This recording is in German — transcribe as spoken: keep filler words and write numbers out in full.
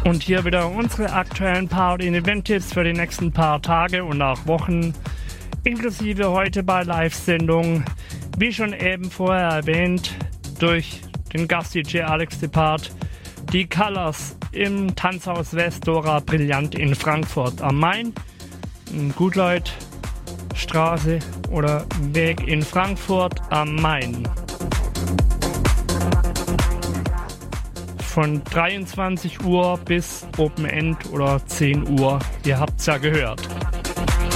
Und hier wieder unsere aktuellen Party- und Event-Tipps für die nächsten paar Tage und auch Wochen, inklusive heute bei Live-Sendung, wie schon eben vorher erwähnt, durch den Gast-D J Alex Depart, die Colors im Tanzhaus Westdora Brillant in Frankfurt am Main, Gutleut Straße oder Weg in Frankfurt am Main. Von dreiundzwanzig Uhr bis Open End oder zehn Uhr, ihr habt's ja gehört.